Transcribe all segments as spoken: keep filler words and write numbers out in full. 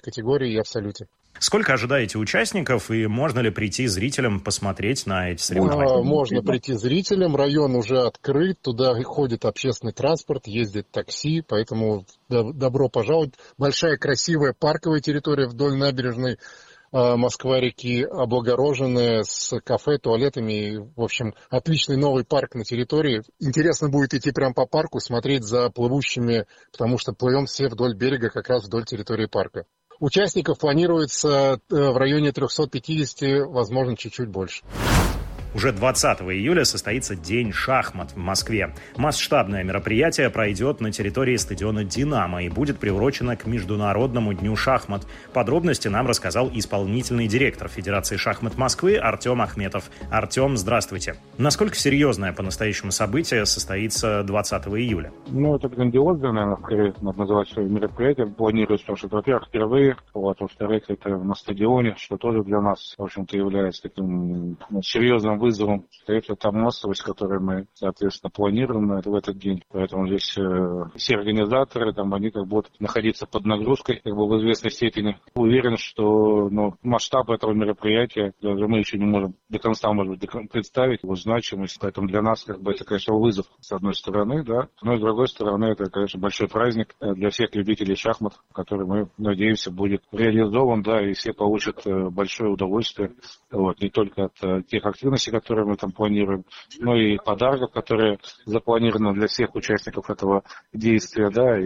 категории и абсолюте. Сколько ожидаете участников и можно ли прийти зрителям посмотреть на эти соревнования? Можно прийти зрителям, район уже открыт, туда ходит общественный транспорт, ездит такси, поэтому добро пожаловать. Большая красивая парковая территория вдоль набережной Москва-реки, облагороженная, с кафе, туалетами. В общем, отличный новый парк на территории. Интересно будет идти прямо по парку, смотреть за плывущими, потому что плывем все вдоль берега, как раз вдоль территории парка. Участников планируется в районе триста пятьдесят, возможно, чуть-чуть больше. Уже двадцатого июля состоится День шахмат в Москве. Масштабное мероприятие пройдет на территории стадиона «Динамо» и будет приурочено к Международному дню шахмат. Подробности нам рассказал исполнительный директор Федерации шахмат Москвы Артем Ахметов. Артем, здравствуйте. Насколько серьезное по-настоящему событие состоится двадцатого июля? Ну, это грандиозное, наверное, скорее надо называть мероприятие. Планируется, что, во-первых, впервые, вот, во-вторых, это на стадионе, что тоже для нас, в общем-то, является таким ну, серьезным вызовом. Это та массовость, которую мы, соответственно, планируем в этот день. Поэтому здесь э, все организаторы, там, они как будут находиться под нагрузкой, как бы в известной степени. Уверен, что ну, масштаб этого мероприятия даже мы еще не можем до конца, может быть, представить его значимость. Поэтому для нас, как бы, это, конечно, вызов с одной стороны, да, но с другой стороны, это, конечно, большой праздник для всех любителей шахмат, который, мы надеемся, будет реализован, да, и все получат большое удовольствие, вот, не только от тех активностей, которые мы там планируем, но и подарков, которые запланированы для всех участников этого действия, да,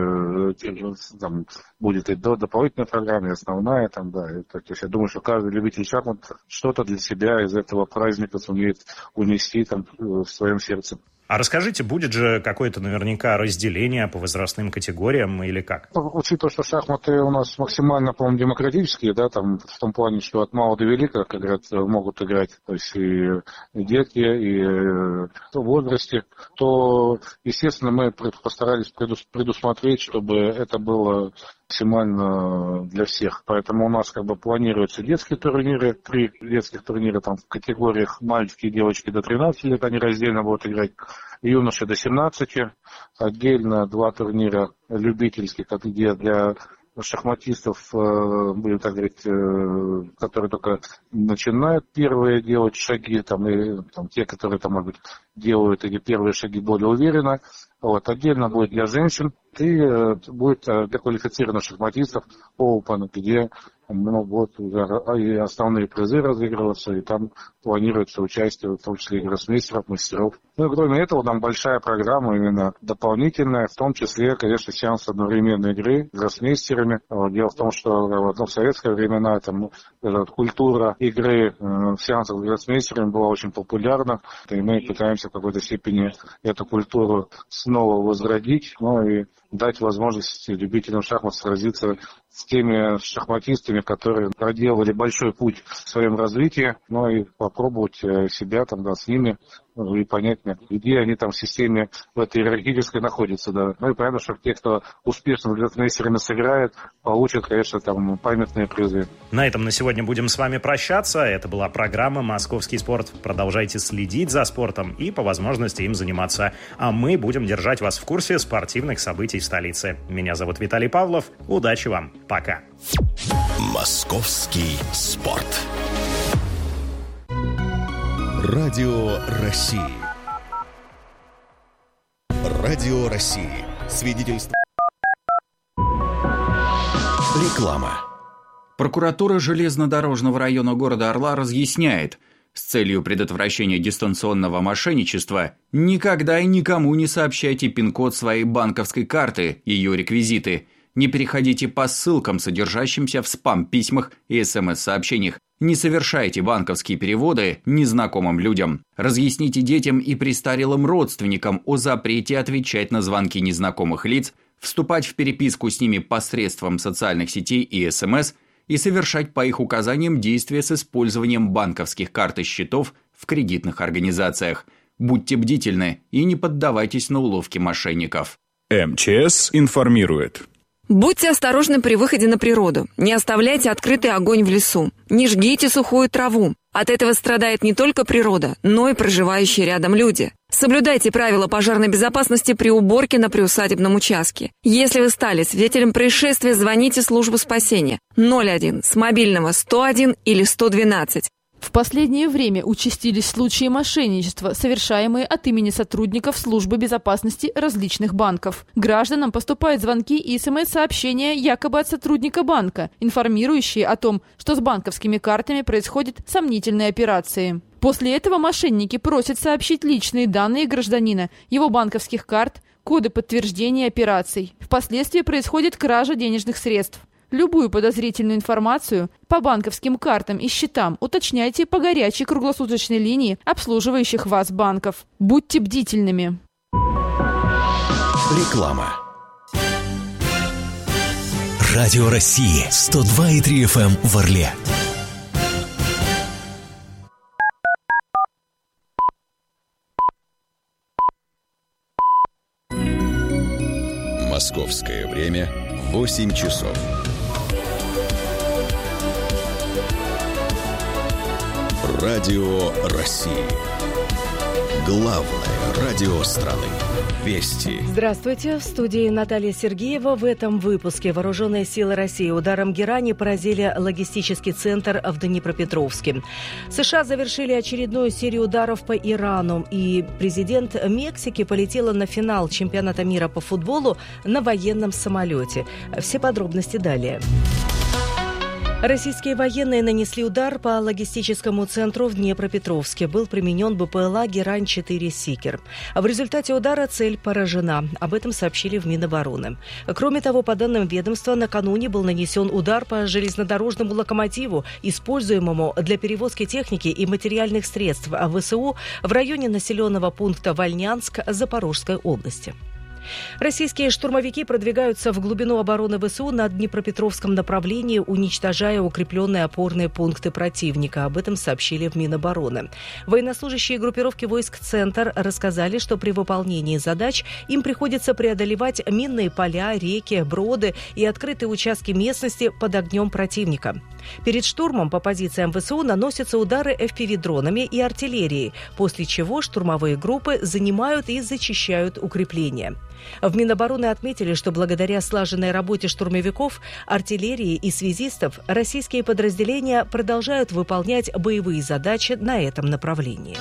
и э, там будет и дополнительная программа, и основная, там, да, и, то есть я думаю, что каждый любитель шахмат что-то для себя из этого праздника сумеет унести там в своем сердце. А расскажите, будет же какое-то наверняка разделение по возрастным категориям или как? Учитывая, что шахматы у нас максимально, по-моему, демократические, да, там в том плане, что от мала до велика, как говорят, могут играть, то есть и детки, и в возрасте, то, естественно, мы постарались предусмотреть, чтобы это было максимально для всех. Поэтому у нас как бы планируются детские турниры, три детских турнира там в категориях мальчики и девочки до тринадцати лет, они раздельно будут играть, юноши до семнадцати, отдельно два турнира любительских, где для шахматистов, будем так говорить, которые только начинают первые делать шаги, там, и там, те, которые, там, может быть, делают эти первые шаги более уверенно. Вот, отдельно будет для женщин и будет для квалифицированных шахматистов Open, где ну, будут уже и основные призы разыгрываться, и там планируется участие, в том числе и гроссмейстеров, мастеров. Ну и кроме этого, там большая программа именно дополнительная, в том числе, конечно, сеанс одновременной игры с гроссмейстерами. Дело в том, что ну, в советское времена там, культура игры э, в сеансах с гроссмейстерами была очень популярна, и мы пытаемся в какой-то степени эту культуру снова возродить, ну и дать возможность любителям шахмат сразиться с теми шахматистами, которые проделали большой путь в своем развитии, ну и попробовать себя там, да, с ними и понять, где они там в системе в этой иерархической находятся, да. Ну и понятно, что те, кто успешно с гроссмейстерами сыграет, получат, конечно, там памятные призы. На этом на сегодня будем с вами прощаться. Это была программа «Московский спорт». Продолжайте следить за спортом и по возможности им заниматься. А мы будем держать вас в курсе спортивных событий в столице. Меня зовут Виталий Павлов. Удачи вам. Пока. Московский спорт. Радио России. Радио России. Свидетельство. Реклама. Прокуратура железнодорожного района города Орла разъясняет, с целью предотвращения дистанционного мошенничества никогда и никому не сообщайте пин-код своей банковской карты, ее реквизиты. Не переходите по ссылкам, содержащимся в спам-письмах и смс-сообщениях. Не совершайте банковские переводы незнакомым людям. Разъясните детям и престарелым родственникам о запрете отвечать на звонки незнакомых лиц, вступать в переписку с ними посредством социальных сетей и СМС и совершать по их указаниям действия с использованием банковских карт и счетов в кредитных организациях. Будьте бдительны и не поддавайтесь на уловки мошенников. МЧС информирует. Будьте осторожны при выходе на природу. Не оставляйте открытый огонь в лесу. Не жгите сухую траву. От этого страдает не только природа, но и проживающие рядом люди. Соблюдайте правила пожарной безопасности при уборке на приусадебном участке. Если вы стали свидетелем происшествия, звоните в службу спасения ноль один с мобильного сто один или сто двенадцать. В последнее время участились случаи мошенничества, совершаемые от имени сотрудников службы безопасности различных банков. Гражданам поступают звонки и смс-сообщения якобы от сотрудника банка, информирующие о том, что с банковскими картами происходят сомнительные операции. После этого мошенники просят сообщить личные данные гражданина, его банковских карт, коды подтверждения операций. Впоследствии происходит кража денежных средств. Любую подозрительную информацию по банковским картам и счетам уточняйте по горячей круглосуточной линии обслуживающих вас банков. Будьте бдительными. Реклама. Радио России сто два и три эф эм в Орле. Московское время восемь часов. Радио России. Главное радио страны. Вести. Здравствуйте. В студии Наталья Сергеева. В этом выпуске вооруженные силы России ударом Герани поразили логистический центр в Днепропетровске. США завершили очередную серию ударов по Ирану. И президент Мексики полетела на финал чемпионата мира по футболу на военном самолете. Все подробности далее. Российские военные нанесли удар по логистическому центру в Днепропетровске. Был применен БПЛА «Герань четыре Сикер». В результате удара цель поражена. Об этом сообщили в Минобороны. Кроме того, по данным ведомства, накануне был нанесен удар по железнодорожному локомотиву, используемому для перевозки техники и материальных средств ВСУ в районе населенного пункта Вольнянск Запорожской области. Российские штурмовики продвигаются в глубину обороны ВСУ на Днепропетровском направлении, уничтожая укрепленные опорные пункты противника. Об этом сообщили в Минобороны. Военнослужащие группировки войск «Центр» рассказали, что при выполнении задач им приходится преодолевать минные поля, реки, броды и открытые участки местности под огнем противника. Перед штурмом по позициям ВСУ наносятся удары эф пи ви-дронами и артиллерией, после чего штурмовые группы занимают и зачищают укрепления. В Минобороны отметили, что благодаря слаженной работе штурмовиков, артиллерии и связистов российские подразделения продолжают выполнять боевые задачи на этом направлении.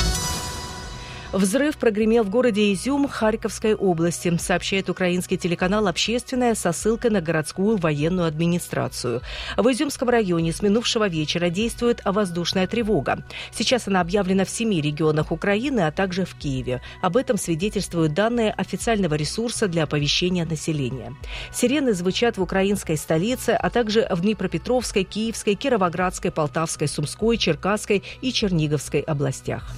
Взрыв прогремел в городе Изюм Харьковской области, сообщает украинский телеканал «Общественная» со ссылкой на городскую военную администрацию. В Изюмском районе с минувшего вечера действует воздушная тревога. Сейчас она объявлена в семи регионах Украины, а также в Киеве. Об этом свидетельствуют данные официального ресурса для оповещения населения. Сирены звучат в украинской столице, а также в Днепропетровской, Киевской, Кировоградской, Полтавской, Сумской, Черкасской и Черниговской областях.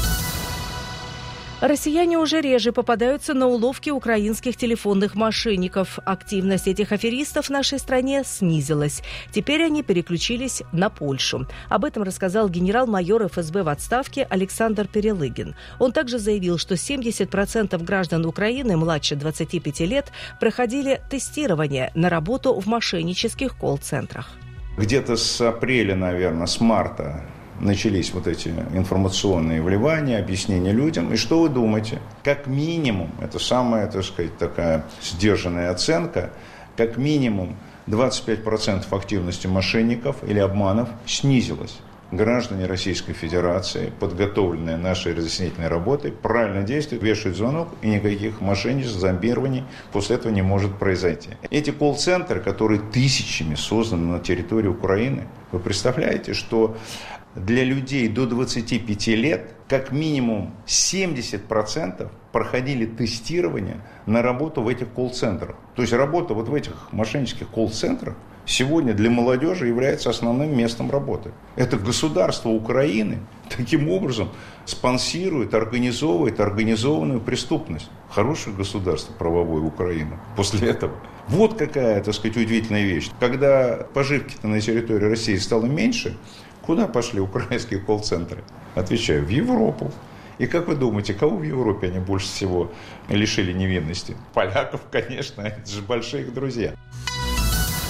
Россияне уже реже попадаются на уловки украинских телефонных мошенников. Активность этих аферистов в нашей стране снизилась. Теперь они переключились на Польшу. Об этом рассказал генерал-майор эф эс бэ в отставке Александр Перелыгин. Он также заявил, что семьдесят процентов граждан Украины младше двадцати пяти лет проходили тестирование на работу в мошеннических колл-центрах. Где-то с апреля, наверное, с марта начались вот эти информационные вливания, объяснения людям. И что вы думаете? Как минимум, это самая, так сказать, такая сдержанная оценка, как минимум двадцать пять процентов активности мошенников или обманов снизилась. Граждане Российской Федерации, подготовленные нашей разъяснительной работой, правильно действуют, вешают звонок, и никаких мошенничеств, зомбирований после этого не может произойти. Эти колл-центры, которые тысячами созданы на территории Украины, вы представляете, что для людей до двадцати пяти лет как минимум семьдесят процентов проходили тестирование на работу в этих колл-центрах. То есть работа вот в этих мошеннических колл-центрах сегодня для молодежи является основным местом работы. Это государство Украины таким образом спонсирует, организовывает организованную преступность. Хорошее государство правовое Украина после этого. Вот какая, так сказать, удивительная вещь. Когда поживки-то на территории России стало меньше, куда пошли украинские колл-центры? Отвечаю, в Европу. И как вы думаете, кого в Европе они больше всего лишили невинности? Поляков, конечно, это же большие их друзья.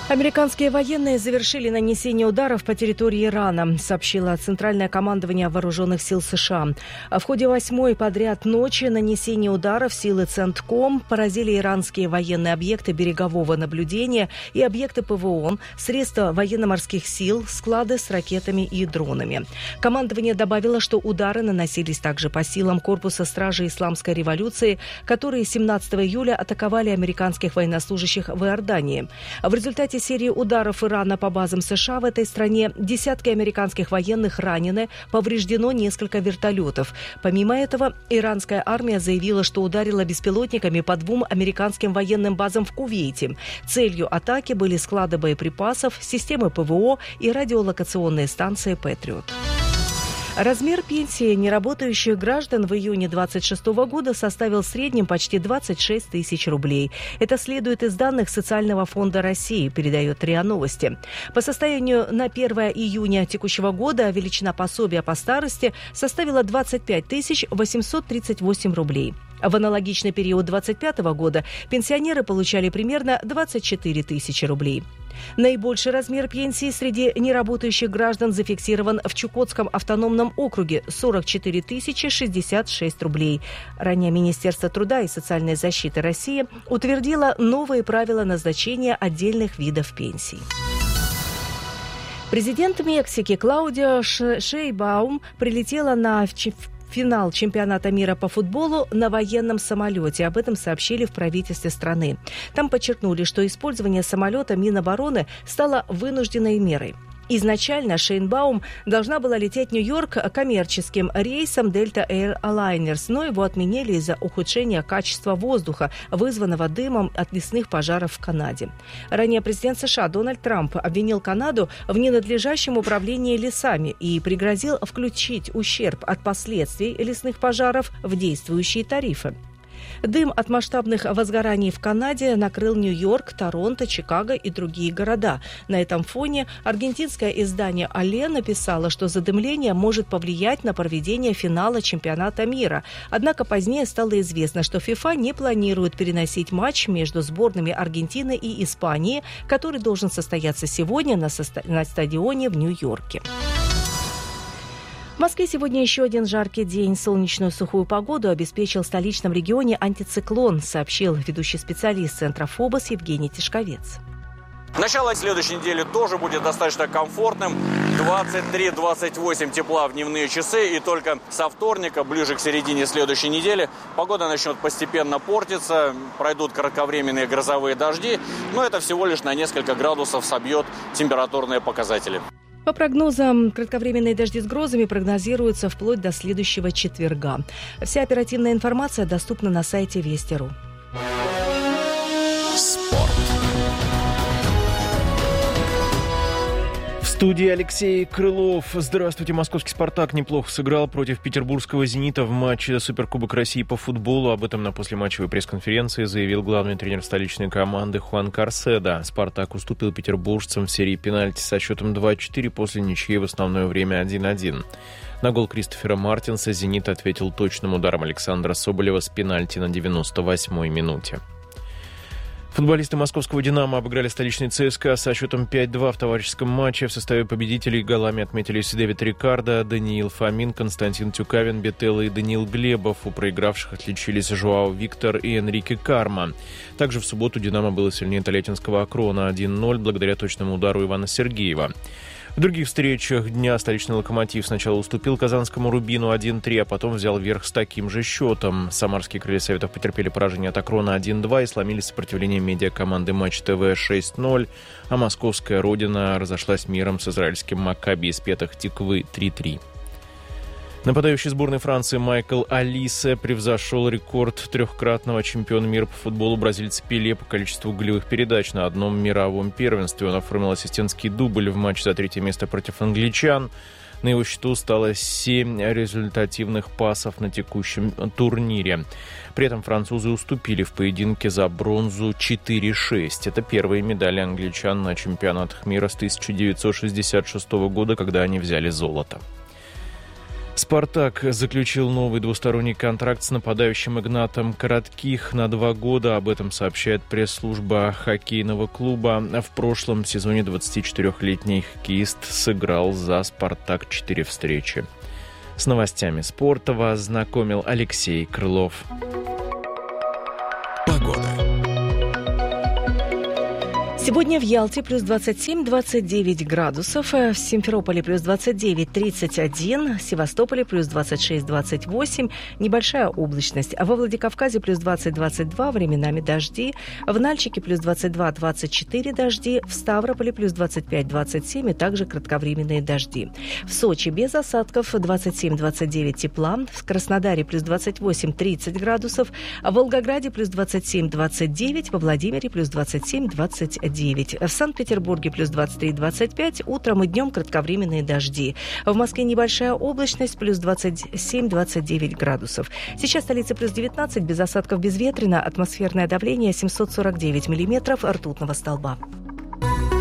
Американские военные завершили нанесение ударов по территории Ирана, сообщило Центральное командование Вооруженных сил США. В ходе восьмой подряд ночи нанесения ударов силы Центком поразили иранские военные объекты берегового наблюдения и объекты ПВО, средства военно-морских сил, склады с ракетами и дронами. Командование добавило, что удары наносились также по силам корпуса стражи Исламской революции, которые семнадцатого июля атаковали американских военнослужащих в Иордании. В результате серии ударов Ирана по базам США в этой стране десятки американских военных ранены, повреждено несколько вертолетов. Помимо этого, иранская армия заявила, что ударила беспилотниками по двум американским военным базам в Кувейте. Целью атаки были склады боеприпасов, системы ПВО и радиолокационные станции «Патриот». Размер пенсии неработающих граждан в июне двадцать шестого года составил в среднем почти двадцать шесть тысяч рублей. Это следует из данных Социального фонда России, передает РИА Новости. По состоянию на первое июня текущего года величина пособия по старости составила двадцать пять тысяч восемьсот тридцать восемь рублей. В аналогичный период двадцать пятого года пенсионеры получали примерно двадцать четыре тысячи рублей. Наибольший размер пенсии среди неработающих граждан зафиксирован в Чукотском автономном округе – сорок четыре тысячи шестьдесят шесть рублей. Ранее Министерство труда и социальной защиты России утвердило новые правила назначения отдельных видов пенсий. Президент Мексики Клаудио Шейнбаум прилетела на финал чемпионата мира по футболу на военном самолете. Об этом сообщили в правительстве страны. Там подчеркнули, что использование самолета Минобороны стало вынужденной мерой. Изначально Шейнбаум должна была лететь в Нью-Йорк коммерческим рейсом Delta Airlines, но его отменили из-за ухудшения качества воздуха, вызванного дымом от лесных пожаров в Канаде. Ранее президент США Дональд Трамп обвинил Канаду в ненадлежащем управлении лесами и пригрозил включить ущерб от последствий лесных пожаров в действующие тарифы. Дым от масштабных возгораний в Канаде накрыл Нью-Йорк, Торонто, Чикаго и другие города. На этом фоне аргентинское издание «Алле» написало, что задымление может повлиять на проведение финала чемпионата мира. Однако позднее стало известно, что ФИФА не планирует переносить матч между сборными Аргентины и Испании, который должен состояться сегодня на, состо... на стадионе в Нью-Йорке. В Москве сегодня еще один жаркий день. Солнечную сухую погоду обеспечил в столичном регионе антициклон, сообщил ведущий специалист Центра ФОБОС Евгений Тишковец. Начало следующей недели тоже будет достаточно комфортным. двадцать три - двадцать восемь тепла в дневные часы. И только со вторника, ближе к середине следующей недели, погода начнет постепенно портиться. Пройдут кратковременные грозовые дожди. Но это всего лишь на несколько градусов собьет температурные показатели. По прогнозам, кратковременные дожди с грозами прогнозируются вплоть до следующего четверга. Вся оперативная информация доступна на сайте Вести точка ру. Спорт. В студии Алексей Крылов. Здравствуйте. Московский «Спартак» неплохо сыграл против петербургского «Зенита» в матче Суперкубок России по футболу. Об этом на послематчевой пресс-конференции заявил главный тренер столичной команды Хуан Карседо. «Спартак» уступил петербуржцам в серии пенальти со счетом два-четыре после ничьей в основное время один-один. На гол Кристофера Мартинса «Зенит» ответил точным ударом Александра Соболева с пенальти на девяносто восьмой минуте. Футболисты московского «Динамо» обыграли столичный ЦСКА со счетом пять-два в товарищеском матче. В составе победителей голами отметились Дэвид Рикардо, Даниил Фомин, Константин Тюкавин, Бетелло и Даниил Глебов. У проигравших отличились Жоао Виктор и Энрике Карма. Также в субботу «Динамо» было сильнее Тольяттинского «Акрона» один-ноль благодаря точному удару Ивана Сергеева. В других встречах дня столичный «Локомотив» сначала уступил казанскому «Рубину» один-три, а потом взял верх с таким же счетом. Самарские крылья Советов потерпели поражение от «Акрона» один-два и сломили сопротивление медиакоманды «Матч ТВ» шесть-ноль, а московская «Родина» разошлась миром с израильским «Маккаби» из Петах-Тиквы три-три. Нападающий сборной Франции Майкл Олисе превзошел рекорд трехкратного чемпиона мира по футболу бразильца Пеле по количеству голевых передач на одном мировом первенстве. Он оформил ассистентский дубль в матче за третье место против англичан. На его счету стало семь результативных пасов на текущем турнире. При этом французы уступили в поединке за бронзу четыре-шесть. Это первые медали англичан на чемпионатах мира с тысяча девятьсот шестьдесят шестого года, когда они взяли золото. «Спартак» заключил новый двусторонний контракт с нападающим Игнатом Коротких на два года. Об этом сообщает пресс-служба хоккейного клуба. В прошлом сезоне двадцатичетырёхлетний хоккеист сыграл за «Спартак» четыре встречи. С новостями спорта вас знакомил Алексей Крылов. Погода. Сегодня в Ялте плюс двадцать семь - двадцать девять градусов, в Симферополе плюс двадцать девять - тридцать один, в Севастополе плюс двадцать шесть - двадцать восемь, небольшая облачность, а во Владикавказе плюс двадцать - двадцать два, временами дожди, в Нальчике плюс двадцать два - двадцать четыре дожди, в Ставрополе плюс двадцать пять - двадцать семь и также кратковременные дожди. В Сочи без осадков двадцать семь - двадцать девять тепла, в Краснодаре плюс двадцать восемь - тридцать градусов, а в Волгограде плюс двадцать семь - двадцать девять, во Владимире плюс двадцать семь - двадцать девять. В Санкт-Петербурге плюс двадцать три - двадцать пять, утром и днем кратковременные дожди. В Москве небольшая облачность, плюс двадцать семь - двадцать девять градусов. Сейчас столица плюс девятнадцать, без осадков, безветренно, атмосферное давление семьсот сорок девять миллиметров ртутного столба.